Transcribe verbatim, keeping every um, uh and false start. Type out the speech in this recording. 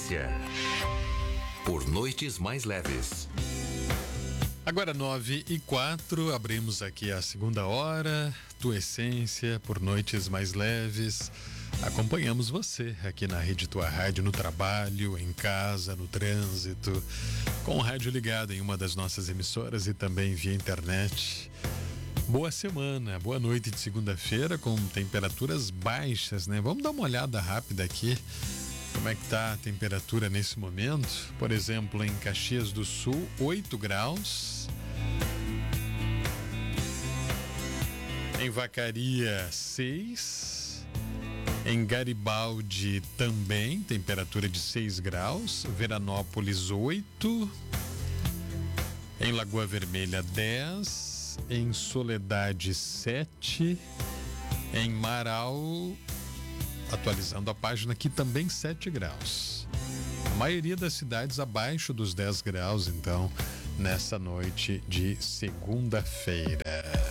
Essência. Por noites mais leves. Agora nove e quatro, abrimos aqui a segunda hora, Tua Essência, por noites mais leves. Acompanhamos você aqui na Rede Tua Rádio, no trabalho, em casa, no trânsito, com o rádio ligado em uma das nossas emissoras e também via internet. Boa semana, boa noite de segunda-feira com temperaturas baixas, né? Vamos dar uma olhada rápida aqui. Como é que tá a temperatura nesse momento? Por exemplo, em Caxias do Sul, oito graus. Em Vacaria, seis. Em Garibaldi também, temperatura de seis graus. Veranópolis, oito. Em Lagoa Vermelha, dez. Em Soledade, sete. Em Marau, atualizando a página aqui, também sete graus. A maioria das cidades abaixo dos dez graus, então, nessa noite de segunda-feira.